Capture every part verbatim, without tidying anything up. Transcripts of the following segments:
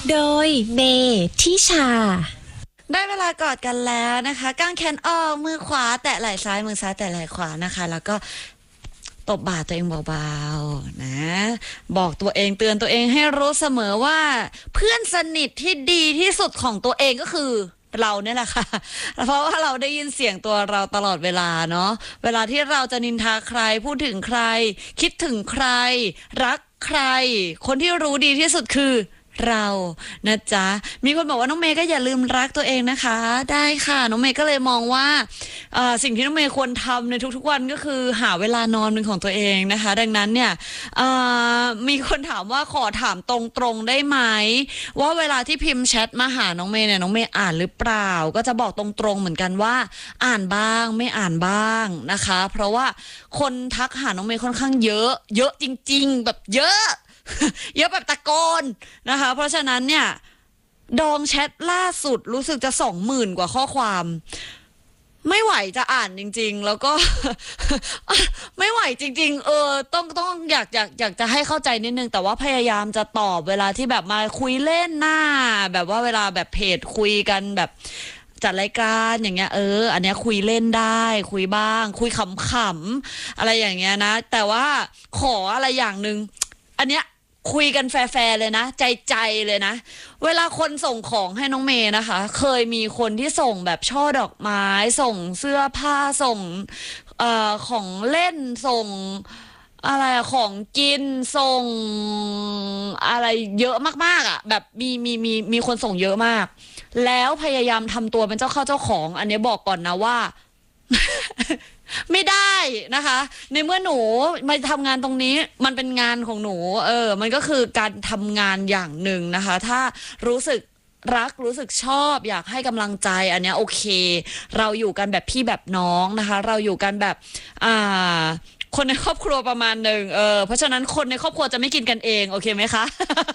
โดยเมทิชาได้เวลากอดกันแล้วนะคะกางแขนออกมือขวาแตะไหล่ซ้ายมือซ้ายแตะไหล่ขวานะคะแล้วก็ตบบ่าตัวเองเบาๆนะบอกตัวเองเตือนตัวเองให้รู้เสมอว่าเพื่อนสนิทที่ดีที่สุดของตัวเองก็คือเราเนี่ยแหละค่ะเพราะว่าเราได้ยินเสียงตัวเราตลอดเวลาเนาะเวลาที่เราจะนินทาใครพูดถึงใครคิดถึงใครรักใครคนที่รู้ดีที่สุดคือเรานะจ๊ะมีคนบอกว่าน้องเมย์ก็อย่าลืมรักตัวเองนะคะได้ค่ะน้องเมย์ก็เลยมองว่าสิ่งที่น้องเมย์ควรทำในทุกๆวันก็คือหาเวลานอนเป็นของตัวเองนะคะดังนั้นเนี่ยมีคนถามว่าขอถามตรงๆได้ไหมว่าเวลาที่พิมพ์แชทมาหาน้องเมย์เนี่ยน้องเมย์อ่านหรือเปล่าก็จะบอกตรงๆเหมือนกันว่าอ่านบ้างไม่อ่านบ้างนะคะเพราะว่าคนทักหาน้องเมย์ค่อนข้างเยอะเยอะจริงๆแบบเยอะเยอะแบบตะโกนนะคะเพราะฉะนั้นเนี่ยดองแชทล่าสุดรู้สึกจะสองหมื่นกว่าข้อความไม่ไหวจะอ่านจริงๆแล้วก็ ไม่ไหวจริงๆเออต้องต้องอยากอยากอยากจะให้เข้าใจนิดนึงแต่ว่าพยายามจะตอบเวลาที่แบบมาคุยเล่นหน้าแบบว่าเวลาแบบเพจคุยกันแบบจัดรายการอย่างเงี้ยเอออันเนี้ยคุยเล่นได้คุยบ้างคุยขำๆอะไรอย่างเงี้ยนะแต่ว่าขออะไรอย่างนึงอันเนี้ยคุยกันแฟร์ๆเลยนะใจใจเลยนะเวลาคนส่งของให้น้องเมย์นะคะเคยมีคนที่ส่งแบบช่อดอกไม้ส่งเสื้อผ้าส่งเอ่อของเล่นส่งอะไรของกินส่งอะไรเยอะมากๆอ่ะแบบมีมีมีมีคนส่งเยอะมากแล้วพยายามทำตัวเป็นเจ้าเข้าเจ้าของอันนี้บอกก่อนนะว่า ไม่ได้นะคะในเมื่อหนูมาทำงานตรงนี้มันเป็นงานของหนูเออมันก็คือการทำงานอย่างหนึ่งนะคะถ้ารู้สึกรักรู้สึกชอบอยากให้กำลังใจอันเนี้ยโอเคเราอยู่กันแบบพี่แบบน้องนะคะเราอยู่กันแบบอ่าคนในครอบครัวประมาณหนึ่งเออเพราะฉะนั้นคนในครอบครัวจะไม่กินกันเองโอเคไหมคะ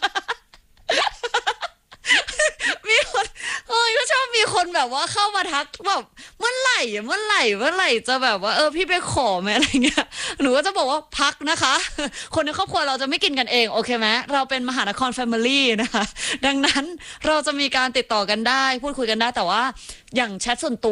มีคนเอ้ยก็ชอบมีคนแบบว่าเข้ามาทักแบบเมื่อไหร่เมื่อไหร่เมื่อไหร่จะแบบว่าเออพี่ไปขอไหมอะไรเงี้ยหนูก็จะบอกว่าพักนะคะคนในครอบครัวเราจะไม่กินกันเองโอเคไหมเราเป็นมหานครแฟมิลี่นะคะดังนั้นเราจะมีการติดต่อกันได้พูดคุยกันได้แต่ว่าอย่างแชทส่วนตัว